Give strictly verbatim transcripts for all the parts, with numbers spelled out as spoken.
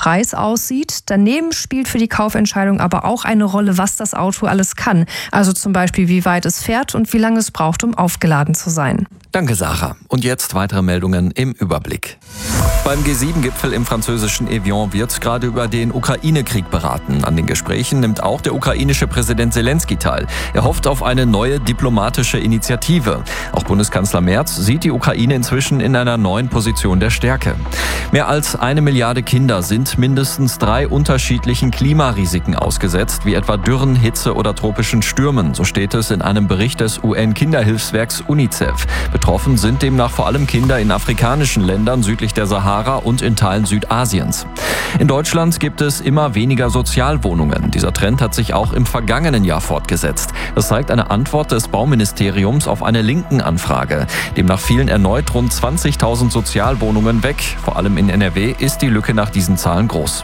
Preis aussieht. Daneben spielt für die Kaufentscheidung aber auch eine Rolle, was das Auto alles kann. Also zum Beispiel, wie weit es fährt und wie lange es braucht, um aufgeladen zu sein. Danke, Sarah. Und jetzt weitere Meldungen im Überblick. Beim G sieben Gipfel im französischen Evian wird gerade über den Ukraine-Krieg beraten. An den Gesprächen nimmt auch der ukrainische Präsident Zelensky teil. Er hofft auf eine neue diplomatische Initiative. Auch Bundeskanzler Merz sieht die Ukraine inzwischen in einer neuen Position der Stärke. Mehr als eine Milliarde Kinder sind mindestens drei unterschiedlichen Klimarisiken ausgesetzt, wie etwa Dürren, Hitze oder tropischen Stürmen. So steht es in einem Bericht des U N-Kinderhilfswerks UNICEF. Betroffen sind demnach vor allem Kinder in afrikanischen Ländern südlich der Sahara und in Teilen Südasiens. In Deutschland gibt es immer weniger Sozialwohnungen. Dieser Trend hat sich auch im vergangenen Jahr fortgesetzt. Das zeigt eine Antwort des Bauministeriums auf eine Linken-Anfrage. Demnach fielen erneut rund zwanzigtausend Sozialwohnungen weg. Vor allem in N R W ist die Lücke nach diesen Zahlen groß.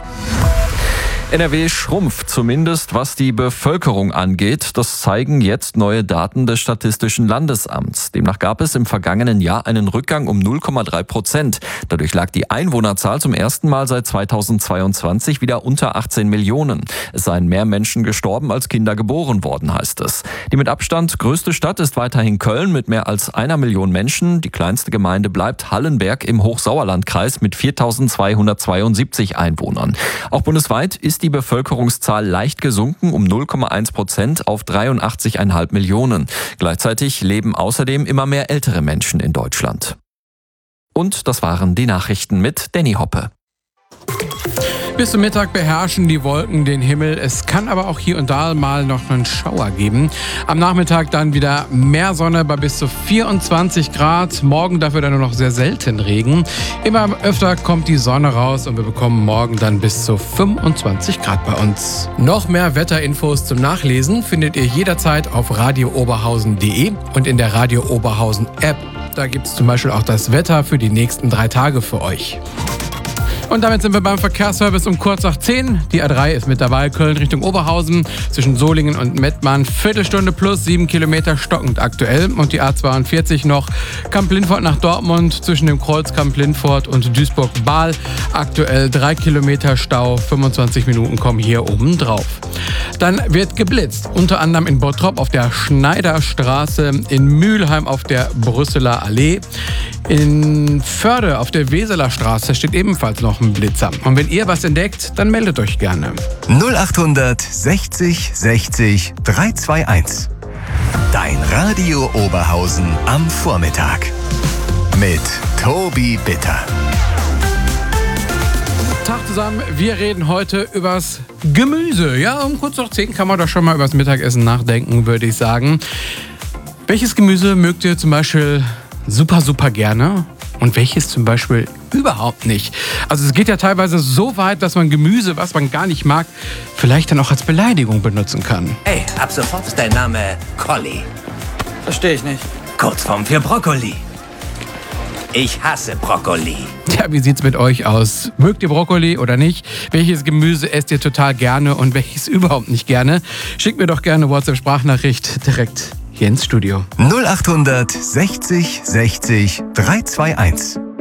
N R W schrumpft zumindest, was die Bevölkerung angeht. Das zeigen jetzt neue Daten des Statistischen Landesamts. Demnach gab es im vergangenen Jahr einen Rückgang um null Komma drei Prozent. Dadurch lag die Einwohnerzahl zum ersten Mal seit zweitausendzweiundzwanzig wieder unter achtzehn Millionen. Es seien mehr Menschen gestorben, als Kinder geboren worden, heißt es. Die mit Abstand größte Stadt ist weiterhin Köln mit mehr als einer Million Menschen. Die kleinste Gemeinde bleibt Hallenberg im Hochsauerlandkreis mit viertausendzweihundertzweiundsiebzig Einwohnern. Auch bundesweit ist die Bevölkerungszahl leicht gesunken um null Komma eins Prozent auf dreiundachtzig Komma fünf Millionen. Gleichzeitig leben außerdem immer mehr ältere Menschen in Deutschland. Und das waren die Nachrichten mit Danny Hoppe. Bis zum Mittag beherrschen die Wolken den Himmel. Es kann aber auch hier und da mal noch einen Schauer geben. Am Nachmittag dann wieder mehr Sonne bei bis zu vierundzwanzig Grad. Morgen dafür dann nur noch sehr selten Regen. Immer öfter kommt die Sonne raus und wir bekommen morgen dann bis zu fünfundzwanzig Grad bei uns. Noch mehr Wetterinfos zum Nachlesen findet ihr jederzeit auf radio oberhausen punkt de und in der Radio Oberhausen App. Da gibt es zum Beispiel auch das Wetter für die nächsten drei Tage für euch. Und damit sind wir beim Verkehrsservice um kurz nach zehn. Die A drei ist mit dabei, Köln Richtung Oberhausen, zwischen Solingen und Mettmann. Viertelstunde plus sieben Kilometer stockend aktuell. Und die A zweiundvierzig noch, Kamp-Lindfort nach Dortmund, zwischen dem Kreuz Kamp-Lindfort und Duisburg-Bahl. Aktuell drei Kilometer Stau, fünfundzwanzig Minuten kommen hier oben drauf. Dann wird geblitzt, unter anderem in Bottrop auf der Schneiderstraße, in Mülheim auf der Brüsseler Allee. In Förde auf der Weseler Straße steht ebenfalls noch ein Blitzer. Und wenn ihr was entdeckt, dann meldet euch gerne. null achthundert sechzig sechzig dreihunderteinundzwanzig. Dein Radio Oberhausen am Vormittag. Mit Tobi Bitter. Tag zusammen, wir reden heute übers Gemüse. Ja, um kurz nach zehn kann man doch schon mal übers Mittagessen nachdenken, würde ich sagen. Welches Gemüse mögt ihr zum Beispiel super, super gerne und welches zum Beispiel überhaupt nicht? Also es geht ja teilweise so weit, dass man Gemüse, was man gar nicht mag, vielleicht dann auch als Beleidigung benutzen kann. Hey, ab sofort ist dein Name Colli. Verstehe ich nicht. Kurzform für Brokkoli. Ich hasse Brokkoli. Ja, wie sieht's mit euch aus? Mögt ihr Brokkoli oder nicht? Welches Gemüse esst ihr total gerne und welches überhaupt nicht gerne? Schickt mir doch gerne eine WhatsApp-Sprachnachricht direkt hier ins Studio. null achthundert sechzig sechzig dreihunderteinundzwanzig.